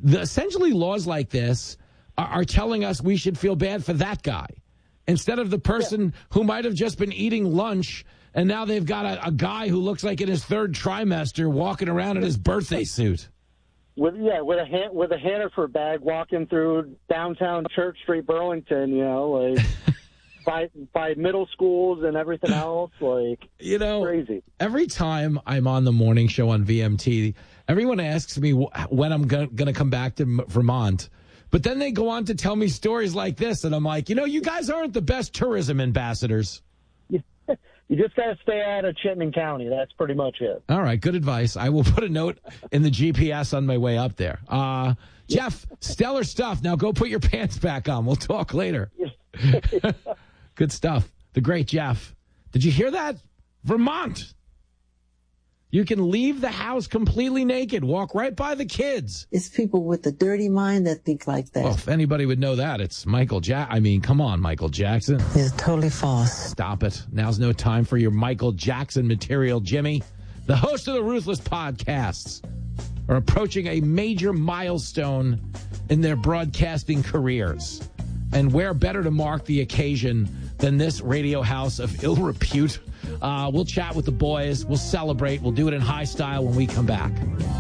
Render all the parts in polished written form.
essentially laws like this are telling us we should feel bad for that guy instead of the person who might have just been eating lunch and now they've got a guy who looks like in his third trimester walking around in his birthday suit. With a Hannaford bag walking through downtown Church Street, Burlington, by middle schools and everything else, crazy. Every time I'm on the morning show on VMT, everyone asks me when I'm going to come back to Vermont. But then they go on to tell me stories like this, and I'm like, you guys aren't the best tourism ambassadors. You just got to stay out of Chittenden County. That's pretty much it. All right, good advice. I will put a note in the GPS on my way up there. Jeff, stellar stuff. Now go put your pants back on. We'll talk later. Good stuff. The great Jeff. Did you hear that? Vermont. You can leave the house completely naked. Walk right by the kids. It's people with a dirty mind that think like that. Well, if anybody would know that, it's Michael Jackson. I mean, come on, Michael Jackson. It's totally false. Stop it. Now's no time for your Michael Jackson material, Jimmy. The host of the Ruthless podcasts are approaching a major milestone in their broadcasting careers. And where better to mark the occasion than this radio house of ill repute? We'll chat with the boys. We'll celebrate. We'll do it in high style when we come back.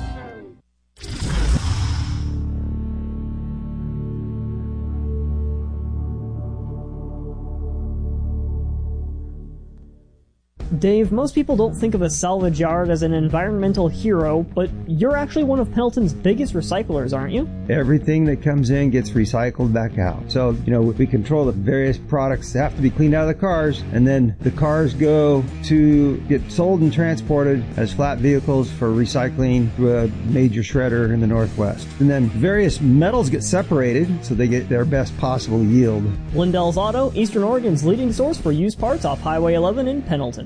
Dave, most people don't think of a salvage yard as an environmental hero, but you're actually one of Pendleton's biggest recyclers, aren't you? Everything that comes in gets recycled back out. So, we control the various products that have to be cleaned out of the cars, and then the cars go to get sold and transported as flat vehicles for recycling to a major shredder in the Northwest. And then various metals get separated so they get their best possible yield. Lindell's Auto, Eastern Oregon's leading source for used parts off Highway 11 in Pendleton.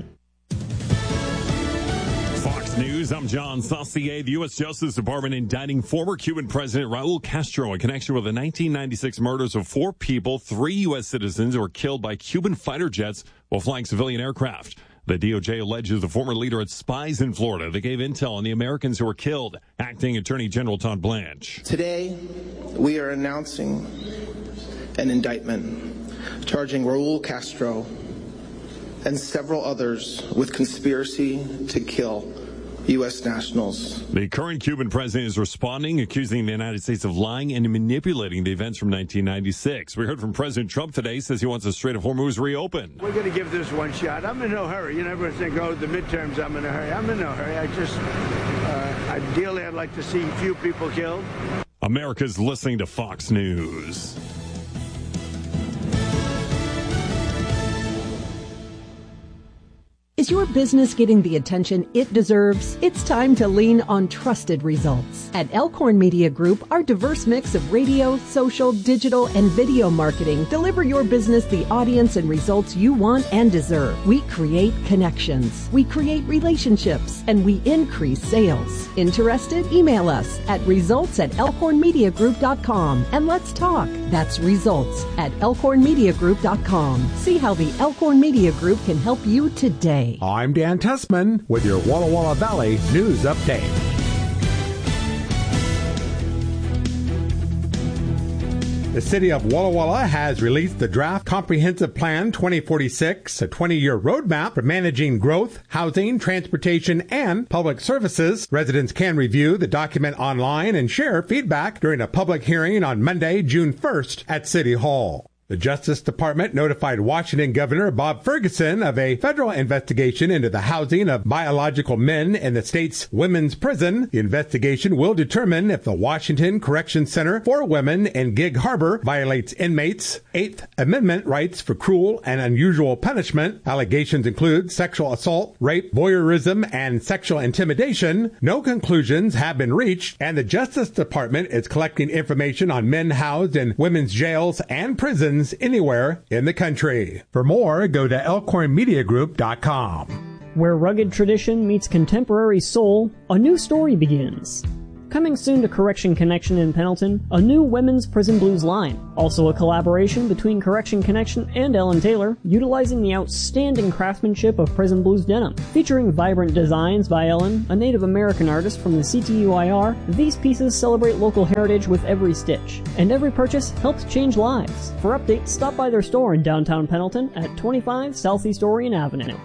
News. I'm John Saucier. The U.S. Justice Department indicting former Cuban President Raul Castro in connection with the 1996 murders of 4 people, 3 U.S. citizens who were killed by Cuban fighter jets while flying civilian aircraft. The DOJ alleges the former leader had spies in Florida that gave intel on the Americans who were killed. Acting Attorney General Todd Blanche. Today, we are announcing an indictment charging Raul Castro and several others with conspiracy to kill U.S. nationals. The current Cuban president is responding, accusing the United States of lying and manipulating the events from 1996. We heard from President Trump today, says he wants the Strait of Hormuz reopened. We're going to give this one shot. I'm in no hurry. Everyone think, the midterms, I'm in a hurry. I'm in no hurry. Ideally, I'd like to see few people killed. America's listening to Fox News. Is your business getting the attention it deserves? It's time to lean on trusted results. At Elkhorn Media Group, our diverse mix of radio, social, digital, and video marketing deliver your business the audience and results you want and deserve. We create connections, we create relationships, and we increase sales. Interested? Email us at results@elkhornmediagroup.com and let's talk. That's results@elkhornmediagroup.com. See how the Elkhorn Media Group can help you today. I'm Dan Tessman with your Walla Walla Valley News Update. The city of Walla Walla has released the draft Comprehensive Plan 2046, a 20-year roadmap for managing growth, housing, transportation, and public services. Residents can review the document online and share feedback during a public hearing on Monday, June 1st at City Hall. The Justice Department notified Washington Governor Bob Ferguson of a federal investigation into the housing of biological men in the state's women's prison. The investigation will determine if the Washington Correction Center for Women in Gig Harbor violates inmates' Eighth Amendment rights for cruel and unusual punishment. Allegations include sexual assault, rape, voyeurism, and sexual intimidation. No conclusions have been reached, and the Justice Department is collecting information on men housed in women's jails and prisons anywhere in the country. For more, go to elkhornmediagroup.com. Where rugged tradition meets contemporary soul, a new story begins. Coming soon to Correction Connection in Pendleton, a new women's Prison Blues line. Also a collaboration between Correction Connection and Ellen Taylor, utilizing the outstanding craftsmanship of Prison Blues denim. Featuring vibrant designs by Ellen, a Native American artist from the CTUIR, these pieces celebrate local heritage with every stitch. And every purchase helps change lives. For updates, stop by their store in downtown Pendleton at 25 Southeast Orion Avenue.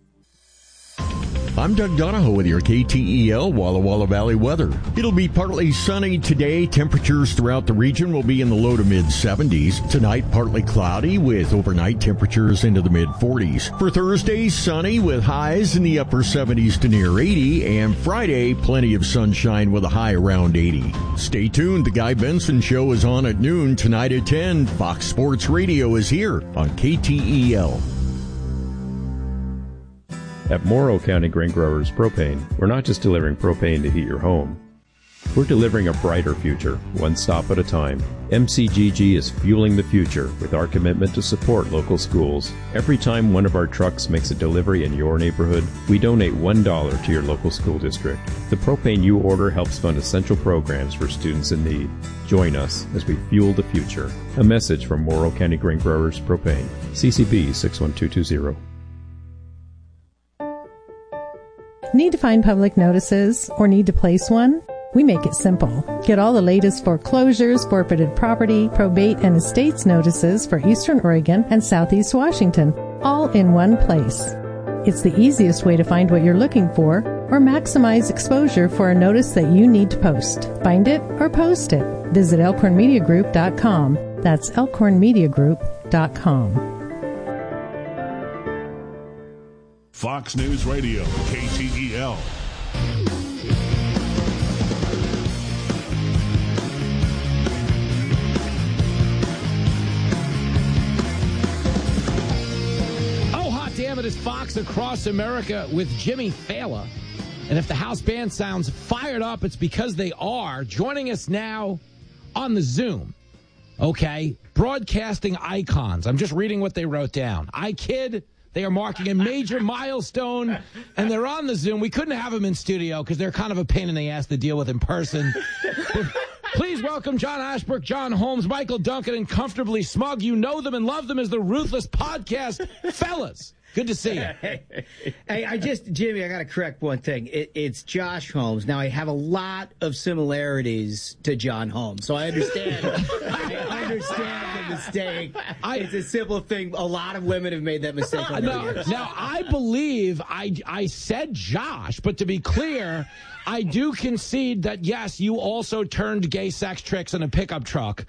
I'm Doug Donahoe with your KTEL Walla Walla Valley weather. It'll be partly sunny today. Temperatures throughout the region will be in the low to mid-70s. Tonight, partly cloudy with overnight temperatures into the mid-40s. For Thursday, sunny with highs in the upper 70s to near 80. And Friday, plenty of sunshine with a high around 80. Stay tuned. The Guy Benson Show is on at noon tonight at 10. Fox Sports Radio is here on KTEL. At Morrow County Grain Growers Propane, we're not just delivering propane to heat your home. We're delivering a brighter future, one stop at a time. MCGG is fueling the future with our commitment to support local schools. Every time one of our trucks makes a delivery in your neighborhood, we donate $1 to your local school district. The propane you order helps fund essential programs for students in need. Join us as we fuel the future. A message from Morrow County Grain Growers Propane. CCB 61220. Need to find public notices or need to place one? We make it simple. Get all the latest foreclosures, forfeited property, probate, and estates notices for Eastern Oregon and Southeast Washington, all in one place. It's the easiest way to find what you're looking for or maximize exposure for a notice that you need to post. Find it or post it. Visit elkhornmediagroup.com. That's elkhornmediagroup.com. Fox News Radio, KTEL. Oh, hot damn it, is Fox Across America with Jimmy Fallon. And if the house band sounds fired up, it's because they are. Joining us now on the Zoom, okay, broadcasting icons. I'm just reading what they wrote down. I kid. They are marking a major milestone, and they're on the Zoom. We couldn't have them in studio because they're kind of a pain in the ass to deal with in person. Please welcome John Ashbrook, John Holmes, Michael Duncan, and Comfortably Smug. You know them and love them as the Ruthless Podcast. Fellas, good to see you. Hey, Jimmy, I got to correct one thing. It's Josh Holmes. Now, I have a lot of similarities to John Holmes, so I understand. I understand the mistake. It's a simple thing. A lot of women have made that mistake over the years. Now, I believe I said Josh, but to be clear, I do concede that, yes, you also turned gay sex tricks in a pickup truck.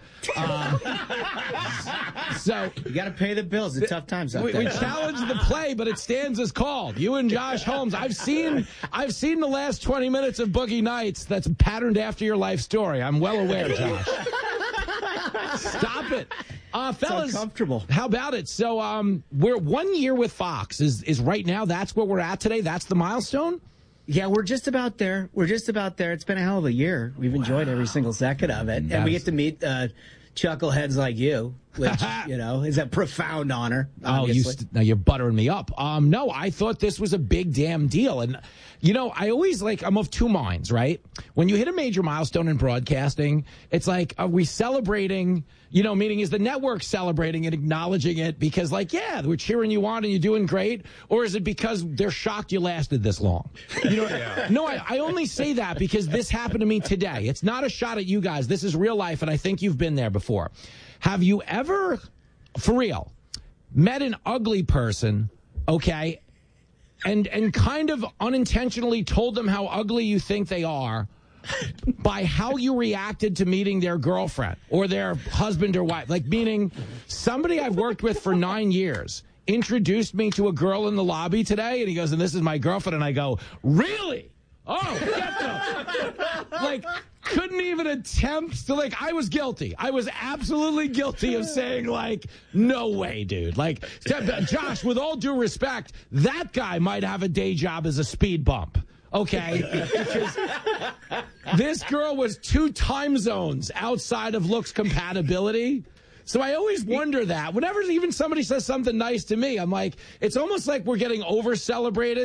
So you got to pay the bills. It's tough times out there. We challenge the play, but it stands as called. You and Josh Holmes. I've seen the last 20 minutes of Boogie Nights that's patterned after your life story. I'm well aware, Josh. Stop it. Fellas, uncomfortable. How about it? So we're 1 year with Fox. Is right now, that's where we're at today? That's the milestone? Yeah, we're just about there. It's been a hell of a year. We've enjoyed every single second of it. And we get to meet chuckleheads like you, which, is a profound honor. Obviously. Now you're buttering me up. No, I thought this was a big damn deal. And, I always I'm of two minds, right? When you hit a major milestone in broadcasting, it's like, are we celebrating, meaning is the network celebrating and acknowledging it because we're cheering you on and you're doing great? Or is it because they're shocked you lasted this long? Yeah. No, I only say that because this happened to me today. It's not a shot at you guys. This is real life, and I think you've been there before. Have you ever, for real, met an ugly person, okay, and kind of unintentionally told them how ugly you think they are by how you reacted to meeting their girlfriend or their husband or wife? Meaning somebody I've worked with for 9 years introduced me to a girl in the lobby today, and he goes, and this is my girlfriend, and I go, really? Oh, get the... couldn't even attempt to, I was guilty. I was absolutely guilty of saying, no way, dude. Josh, with all due respect, that guy might have a day job as a speed bump. Okay? Because this girl was 2 time zones outside of looks compatibility. So I always wonder that. Whenever even somebody says something nice to me, I'm like, it's almost like we're getting over-celebrated.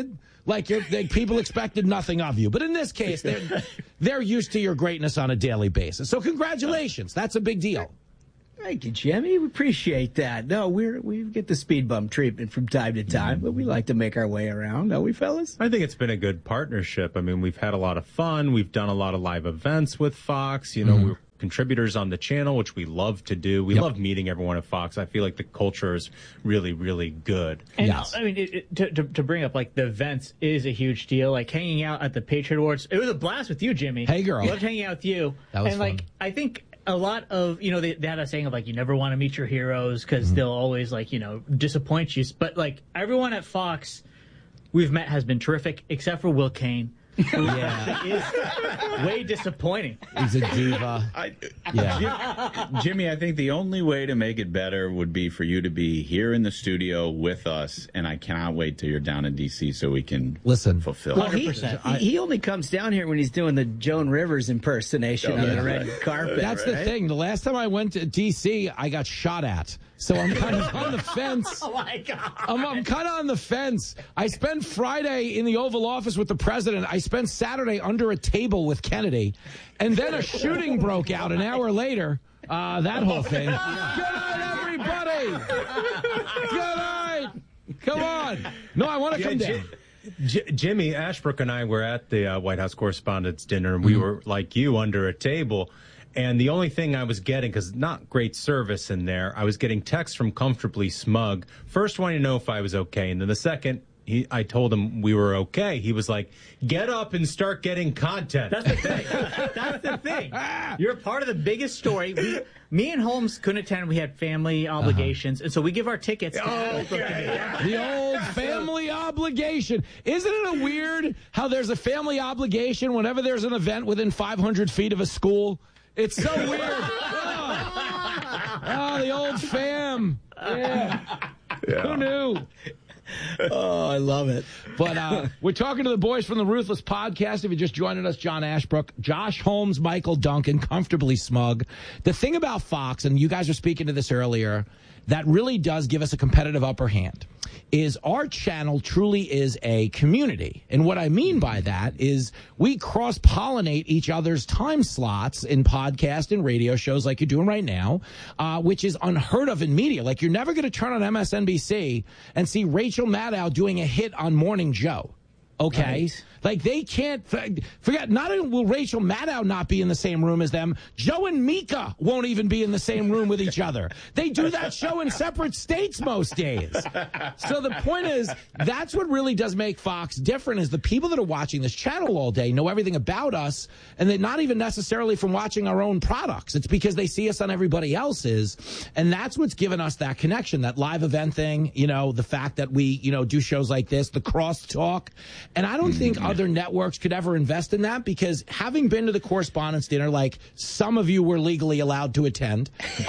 like people expected nothing of you. But in this case, they're used to your greatness on a daily basis. So congratulations. That's a big deal. Thank you, Jimmy. We appreciate that. No, we get the speed bump treatment from time to time, but we like to make our way around, don't we, fellas? I think it's been a good partnership. I mean, we've had a lot of fun. We've done a lot of live events with Fox. You know, we're contributors on the channel, which we love to do. We love meeting everyone at Fox. I feel like the culture is really, really good. And I mean, to bring up, like, the events is a huge deal. Like, hanging out at the Patriot Awards, it was a blast with you, Jimmy. Hey, girl. Loved hanging out with you. That was fun. Like, I think a lot of, you know, they had a saying of, like, you never want to meet your heroes because they'll always, like, you know, disappoint you. But, like, everyone at Fox we've met has been terrific, except for Will Kane. Yeah, is way disappointing. He's a diva. Jimmy, I think the only way to make it better would be for you to be here in the studio with us, and I cannot wait till you're down in D.C. so we can fulfill. Well, he only comes down here when he's doing the Joan Rivers impersonation on the red carpet. That's the thing. The last time I went to D.C., I got shot at. So I'm kind of on the fence. Oh, my God. I'm kind of on the fence. I spent Friday in the Oval Office with the president. I spent Saturday under a table with Kennedy. And then a shooting broke out an hour later. That whole thing. Good night, everybody. Good night. Come on. No, I want to come down. Jimmy, Ashbrook and I were at the White House Correspondents' Dinner, and we were, like you, under a table. And the only thing I was getting, because not great service in there, I was getting texts from Comfortably Smug. First wanting to know if I was okay. And then the second, I told him we were okay. He was like, get up and start getting content. That's the thing. That's the thing. You're part of the biggest story. Me and Holmes couldn't attend. We had family obligations. And so we give our tickets to the old family obligation. Isn't it weird how there's a family obligation whenever there's an event within 500 feet of a school? It's so weird. Oh, the old fam. Yeah. Who knew? Oh, I love it. But we're talking to the boys from the Ruthless Podcast. If you're just joining us, John Ashbrook, Josh Holmes, Michael Duncan, Comfortably Smug. The thing about Fox, and you guys were speaking to this earlier, that really does give us a competitive upper hand, is our channel truly is a community. And what I mean by that is we cross-pollinate each other's time slots in podcast and radio shows like you're doing right now, which is unheard of in media. Like, you're never going to turn on MSNBC and see Rachel Maddow doing a hit on Morning Joe. Okay? Right. Like, they can't forget, not only will Rachel Maddow not be in the same room as them, Joe and Mika won't even be in the same room with each other. They do that show in separate states most days. So the point is, that's what really does make Fox different, is the people that are watching this channel all day know everything about us, and they're not even necessarily from watching our own products. It's because they see us on everybody else's, and that's what's given us that connection, that live event thing, you know, the fact that we, you know, do shows like this, the crosstalk. And I don't think other networks could ever invest in that, because having been to the Correspondents' Dinner, like some of you were legally allowed to attend,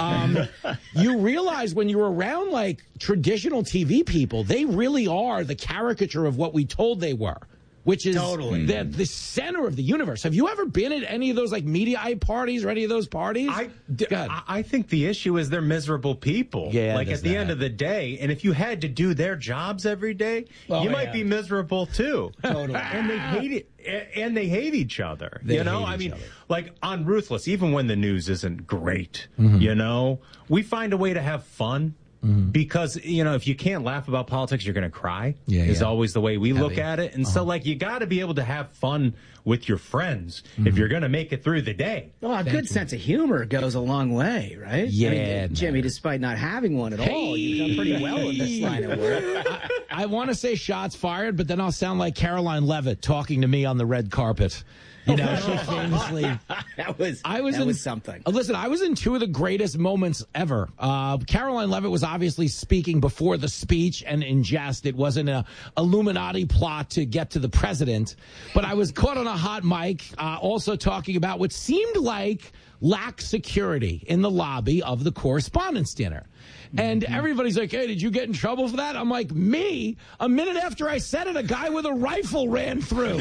you realize when you're around like traditional TV people, they really are the caricature of what we told they were, which is the center of the universe. Have you ever been at any of those like Mediaite parties or any of those parties? I think the issue is they're miserable people. Yeah, like at the end of the day, and if you had to do their jobs every day, you might be miserable too. Totally. And they hate it. And they hate each other. You know, I mean, like on Ruthless, even when the news isn't great, you know, we find a way to have fun. Because, you know, if you can't laugh about politics, you're going to cry, is always the way we look at it. And so, like, you got to be able to have fun with your friends if you're going to make it through the day. Well, a good sense of humor goes a long way, right? Yeah, I mean, Jimmy, despite not having one at all, you've done pretty well in this line of work. I want to say shots fired, but then I'll sound like Caroline Levitt talking to me on the red carpet. You know, she famously. that was something. Listen, I was in two of the greatest moments ever. Caroline Levitt was obviously speaking before the speech and in jest. It wasn't a Illuminati plot to get to the president. But I was caught on a hot mic, also talking about what seemed like lax security in the lobby of the Correspondents' Dinner. And everybody's like, hey, did you get in trouble for that? I'm like, me? A minute after I said it, a guy with a rifle ran through.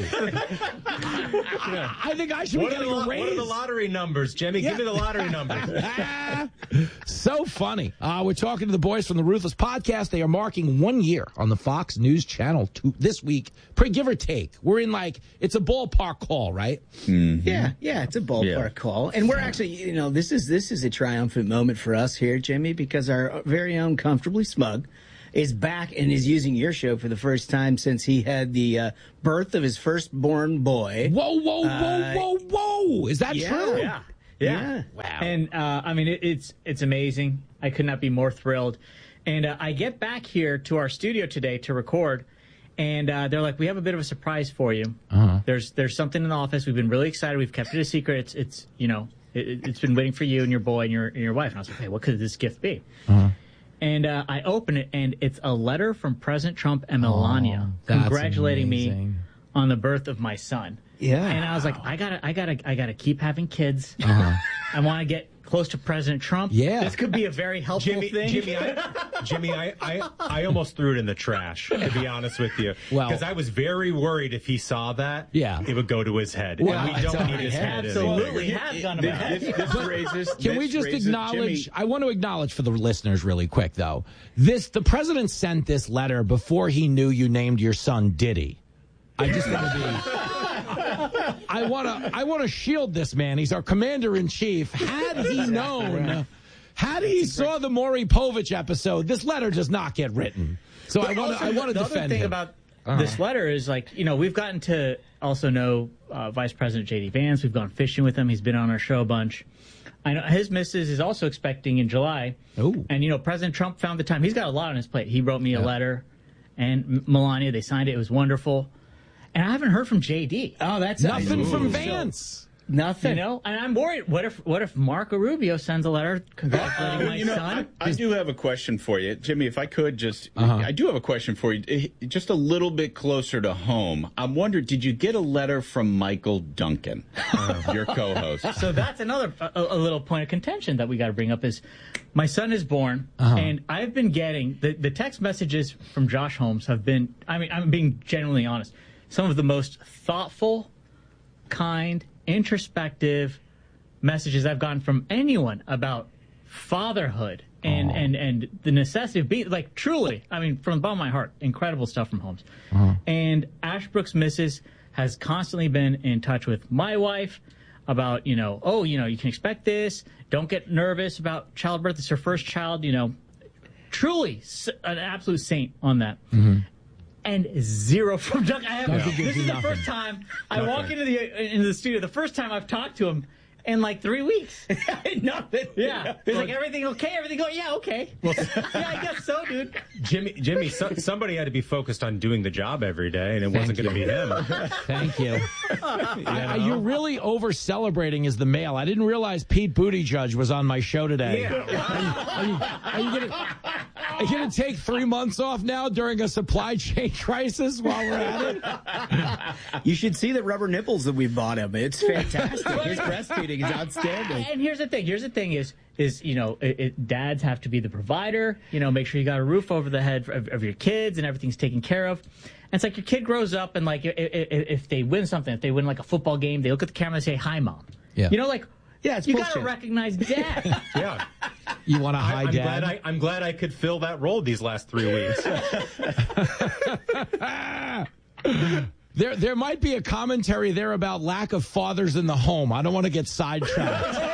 I think I should be getting a raise. What are the lottery numbers, Jimmy? Give me the lottery numbers. So funny. We're talking to the boys from the Ruthless Podcast. They are marking 1 year on the Fox News Channel this week. Give or take. We're in it's a ballpark call, right? Mm-hmm. Yeah, it's a ballpark call. And we're actually, this is a triumphant moment for us here, Jimmy, because our very own Comfortably Smug is back and is using your show for the first time since he had the birth of his firstborn boy. Whoa. Is that true? Yeah. Wow. And, it's amazing. I could not be more thrilled. And I get back here to our studio today to record, and they're like, we have a bit of a surprise for you. Uh-huh. There's something in the office. We've been really excited. We've kept it a secret. It's been waiting for you and your boy and your wife. And I was like, hey, what could this gift be? Uh-huh. And I open it, and it's a letter from President Trump and Melania congratulating me on the birth of my son. Yeah. And I was like, I gotta keep having kids. Uh-huh. I want to get close to President Trump. Yeah. This could be a very helpful thing. Jimmy, I almost threw it in the trash, to be honest with you. Well, because I was very worried if he saw that, it would go to his head. Well, and we don't need his head anymore. Absolutely have gone to my head. Can we just acknowledge, I want to acknowledge for the listeners really quick, though. The president sent this letter before he knew you named your son Diddy. I just want to be... I want to shield this man. He's our commander-in-chief. Had he known, had he saw the Maury Povich episode, this letter does not get written. So I want to defend him. The other thing about this letter is, we've gotten to also know Vice President J.D. Vance. We've gone fishing with him. He's been on our show a bunch. I know his missus is also expecting in July. Ooh. And, President Trump found the time. He's got a lot on his plate. He wrote me a letter, and Melania, they signed it. It was wonderful. And I haven't heard from JD. Oh, that's nothing from Vance. Nothing. And I'm worried. What if Marco Rubio sends a letter congratulating my son? I do have a question for you, Jimmy. If I could I do have a question for you, just a little bit closer to home. I'm wondering, did you get a letter from Michael Duncan, your co-host? So that's another a little point of contention that we got to bring up is my son is born, and I've been getting the text messages from Josh Holmes have been. I'm being genuinely honest. Some of the most thoughtful, kind, introspective messages I've gotten from anyone about fatherhood and the necessity of being, truly, from the bottom of my heart, incredible stuff from Holmes. And Ashbrook's missus has constantly been in touch with my wife about, you can expect this. Don't get nervous about childbirth. It's her first child, truly an absolute saint on that. Mm-hmm. And zero from Doug. This is the first time I walk into the studio. The first time I've talked to him in 3 weeks. Nothing. Yeah. He's like, everything okay? Everything going? Yeah, okay. Well, yeah, I guess so, dude. Jimmy, somebody had to be focused on doing the job every day, and it wasn't going to be him. Thank you. You're really over-celebrating as the male. I didn't realize Pete Buttigieg was on my show today. Yeah. Are you going to take 3 months off now during a supply chain crisis while we're at it? You should see the rubber nipples that we bought him. It's fantastic. His breastfeeding is outstanding. And here's the thing is dads have to be the provider. Make sure you got a roof over the head of your kids and everything's taken care of. And it's like your kid grows up and if they win something, if they win a football game, they look at the camera and say, "Hi, Mom." Yeah. It's you bullshit. got to recognize dad. Yeah. You want a hi, Dad? I'm glad I could fill that role these last 3 weeks. There might be a commentary there about lack of fathers in the home. I don't want to get sidetracked.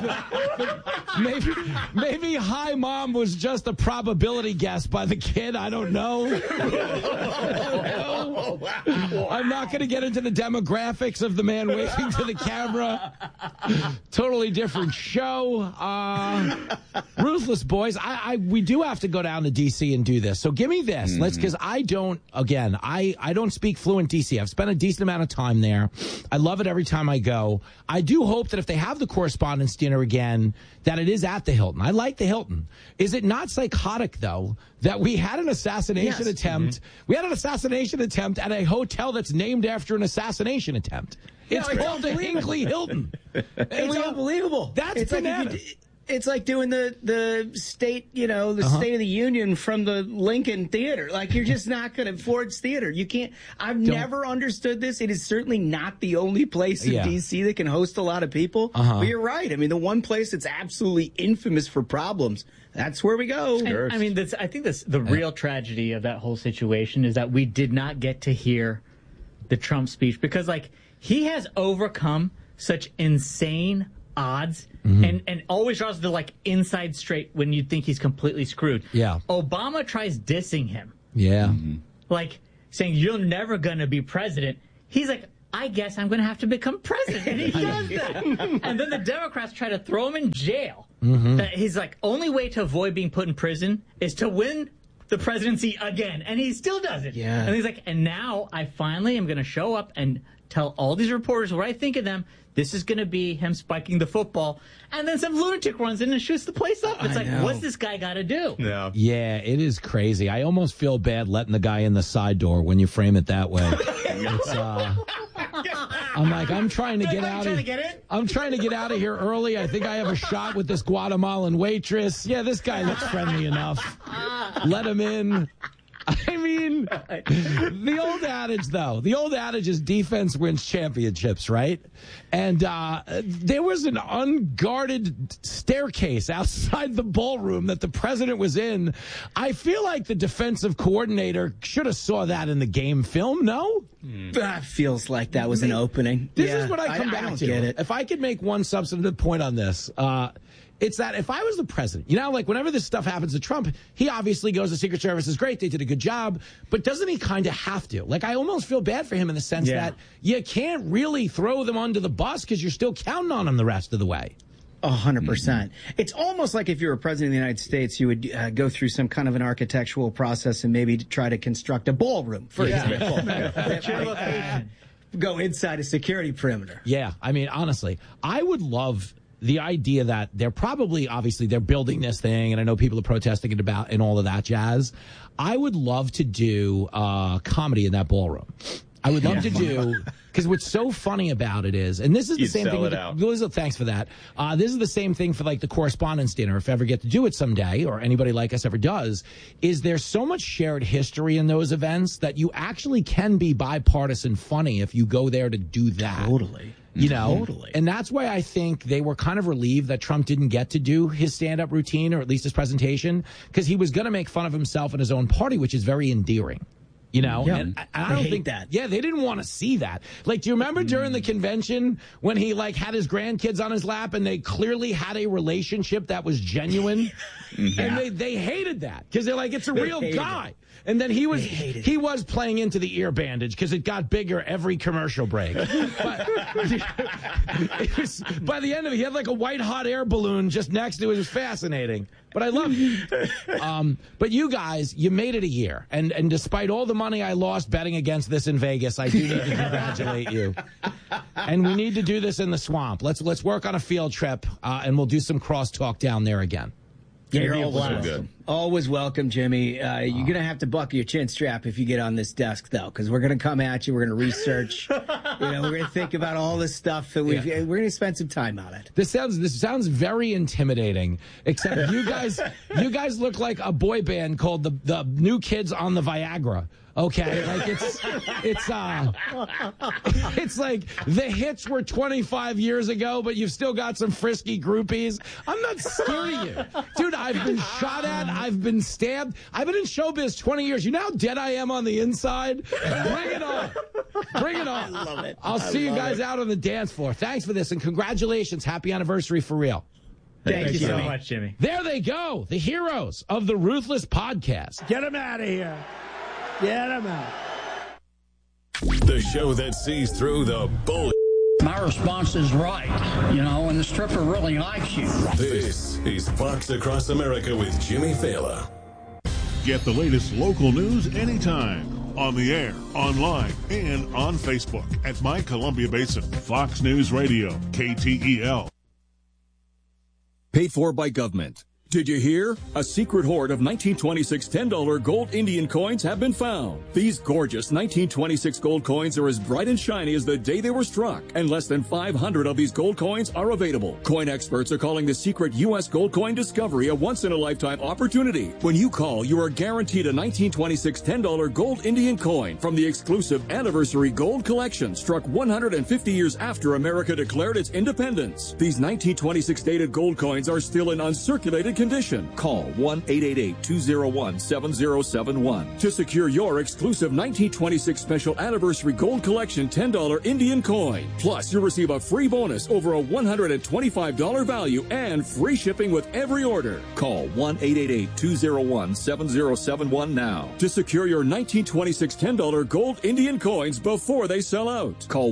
Maybe "Hi, Mom" was just a probability guess by the kid. I don't know. I'm not going to get into the demographics of the man waving to the camera. Totally different show. Ruthless boys. We do have to go down to D.C. and do this. So give me this. Mm-hmm. Because I don't speak fluent D.C. I've spent a decent amount of time there. I love it every time I go. I do hope that if they have the Correspondents' Dinner again, that it is at the Hilton. I like the Hilton. Is it not psychotic, though, that we had an assassination attempt? Mm-hmm. We had an assassination attempt at a hotel that's named after an assassination attempt. It's called the Hinckley Hilton. It's unbelievable. That's bananas. It's like doing the state, the State of the Union from the Lincoln Theater. Like, you're just not going to Ford's Theater. You can't. I've never understood this. It is certainly not the only place in D.C. that can host a lot of people. But you're right. I mean, the one place that's absolutely infamous for problems, that's where we go. And, I mean, I think the real tragedy of that whole situation is that we did not get to hear the Trump speech because, like, he has overcome such insane odds and always draws the like inside straight when you think he's completely screwed. Yeah. Obama tries dissing him. Yeah. Like saying you're never going to be president. He's like, I guess I'm going to have to become president. And he does that. And then the Democrats try to throw him in jail. He's like, only way to avoid being put in prison is to win the presidency again. And he still does it. Yeah. And he's like, and now I finally am going to show up and tell all these reporters what I think of them. This is going to be him spiking the football. And then some lunatic runs in and shoots the place up. It's like, what's this guy got to do? Yeah, it is crazy. I almost feel bad letting the guy in the side door when you frame it that way. I'm like, I'm trying to get out of I'm trying to get out of here early. I think I have a shot with this Guatemalan waitress. Yeah, this guy looks friendly enough. Let him in. I mean, the old adage, though, is defense wins championships, right? And there was an unguarded staircase outside the ballroom that the president was in. I feel like the defensive coordinator should have saw that in the game film, no? That feels like that was an opening. This is what I come back to. Get it. If I could make one substantive point on this, it's that if I was the president, like whenever this stuff happens to Trump, he obviously goes, the Secret Service is great, they did a good job, but doesn't he kind of have to? Like, I almost feel bad for him in the sense that you can't really throw them under the bus because you're still counting on them the rest of the way. 100%. It's almost like if you were president of the United States, you would go through some kind of an architectural process and maybe try to construct a ballroom, for example. Go inside a security perimeter. Yeah, I mean, honestly, I would love the idea that they're obviously they're building this thing, and I know people are protesting it about and all of that jazz. I would love to do comedy in that ballroom. I would love to do, because what's so funny about it is, and this is the same thing. Thanks for that. This is the same thing for like the Correspondents' Dinner, if I ever get to do it someday, or anybody like us ever does, is there's so much shared history in those events that you actually can be bipartisan funny if you go there to do that. Totally. Totally. And that's why I think they were kind of relieved that Trump didn't get to do his stand-up routine, or at least his presentation, because he was going to make fun of himself and his own party, which is very endearing. And I don't think that. Yeah, they didn't want to see that. Like, do you remember during the convention when he like had his grandkids on his lap and they clearly had a relationship that was genuine? And they hated that because they're like, it's a real guy. And then he was playing into the ear bandage because it got bigger every commercial break. But by the end of it, he had like a white hot air balloon just next to it. It was fascinating. But I love it. But you guys, you made it a year. And despite all the money I lost betting against this in Vegas, I do need to congratulate you. And we need to do this in the swamp. Let's work on a field trip, and we'll do some crosstalk down there again. Yeah, you're always welcome. Always welcome, Jimmy. You're going to have to buckle your chin strap if you get on this desk, though, because we're going to come at you. We're going to research. We're going to think about all this stuff, and we're going to spend some time on it. This sounds very intimidating. Except you guys look like a boy band called the New Kids on the Viagra. Okay, like it's like the hits were 25 years ago, but you've still got some frisky groupies. I'm not scared of you. Dude, I've been shot at, I've been stabbed. I've been in showbiz 20 years. You know how dead I am on the inside? Bring it on. Bring it on. I love it. I'll see you guys out on the dance floor. Thanks for this, and congratulations. Happy anniversary for real. Thank you so much, Jimmy. There they go, the heroes of the Ruthless Podcast. Get them out of here. Get him out. The show that sees through the bull. My response is right, and the stripper really likes you. This is Fox Across America with Jimmy Fallon. Get the latest local news anytime. On the air, online, and on Facebook at My Columbia Basin. Fox News Radio, KTEL. Paid for by government. Did you hear? A secret hoard of 1926 $10 gold Indian coins have been found. These gorgeous 1926 gold coins are as bright and shiny as the day they were struck, and less than 500 of these gold coins are available. Coin experts are calling the secret U.S. gold coin discovery a once-in-a-lifetime opportunity. When you call, you are guaranteed a 1926 $10 gold Indian coin from the exclusive Anniversary Gold Collection, struck 150 years after America declared its independence. These 1926 dated gold coins are still in uncirculated condition. Call 1-888-201-7071 to secure your exclusive 1926 Special Anniversary Gold Collection $10 Indian coin. Plus, you'll receive a free bonus over a $125 value and free shipping with every order. Call 1-888-201-7071 now to secure your 1926 $10 gold Indian coins before they sell out. Call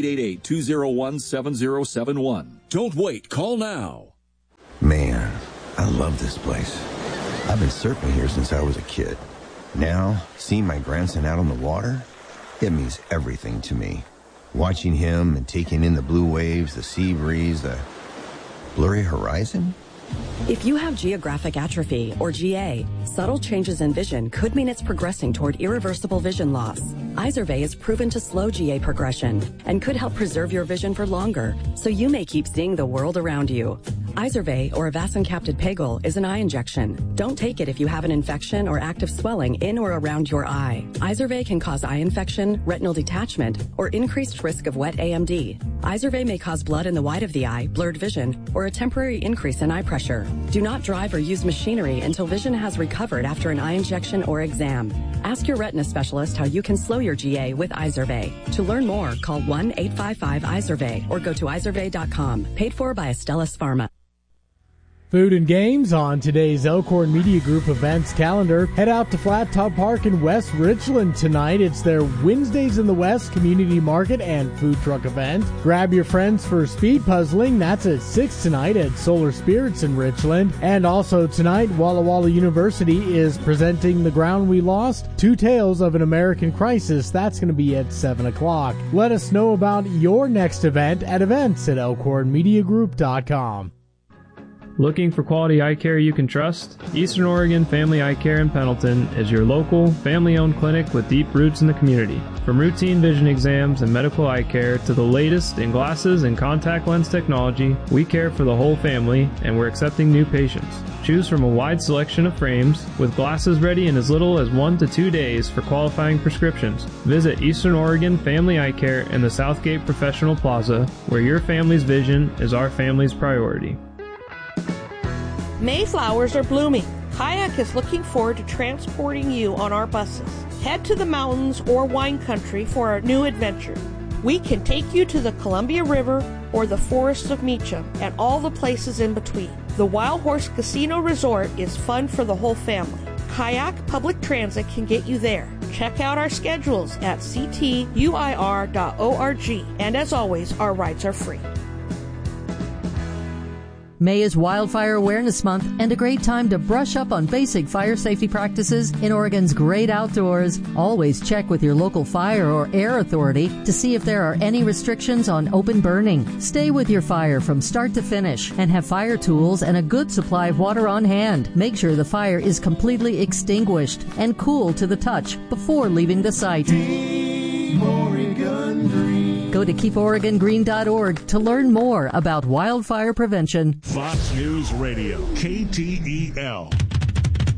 1-888-201-7071. Don't wait. Call now. Man, I love this place. I've been surfing here since I was a kid. Now, seeing my grandson out on the water, it means everything to me. Watching him and taking in the blue waves, the sea breeze, the blurry horizon. If you have geographic atrophy, or GA, subtle changes in vision could mean it's progressing toward irreversible vision loss. Izervay is proven to slow GA progression and could help preserve your vision for longer, so you may keep seeing the world around you. Izervay, or avacincaptad pegol, is an eye injection. Don't take it if you have an infection or active swelling in or around your eye. Izervay can cause eye infection, retinal detachment, or increased risk of wet AMD. Izervay may cause blood in the white of the eye, blurred vision, or a temporary increase in eye pressure. Do not drive or use machinery until vision has recovered after an eye injection or exam. Ask your retina specialist how you can slow your GA with Izervay. To learn more, call 1-855-IZERVAY or go to izervay.com. Paid for by Astellas Pharma. Food and games on today's Elkhorn Media Group events calendar. Head out to Flat Top Park in West Richland tonight. It's their Wednesdays in the West community market and food truck event. Grab your friends for speed puzzling. That's at 6 tonight at Solar Spirits in Richland. And also tonight, Walla Walla University is presenting The Ground We Lost, Two Tales of an American Crisis. That's going to be at 7 o'clock. Let us know about your next event at events@elkhornmediagroup.com. Looking for quality eye care you can trust? Eastern Oregon Family Eye Care in Pendleton is your local, family-owned clinic with deep roots in the community. From routine vision exams and medical eye care to the latest in glasses and contact lens technology, we care for the whole family, and we're accepting new patients. Choose from a wide selection of frames, with glasses ready in as little as 1 to 2 days for qualifying prescriptions. Visit Eastern Oregon Family Eye Care in the Southgate Professional Plaza, where your family's vision is our family's priority. Mayflowers are blooming. Kayak is looking forward to transporting you on our buses. Head to the mountains or wine country for our new adventure. We can take you to the Columbia River or the forests of Meacham and all the places in between. The Wild Horse Casino Resort is fun for the whole family. Kayak Public Transit can get you there. Check out our schedules at ctuir.org. And as always, our rides are free. May is Wildfire Awareness Month and a great time to brush up on basic fire safety practices in Oregon's great outdoors. Always check with your local fire or air authority to see if there are any restrictions on open burning. Stay with your fire from start to finish and have fire tools and a good supply of water on hand. Make sure the fire is completely extinguished and cool to the touch before leaving the site. Keep Oregon Green. Go to keeporegongreen.org to learn more about wildfire prevention. Fox News Radio, KTEL.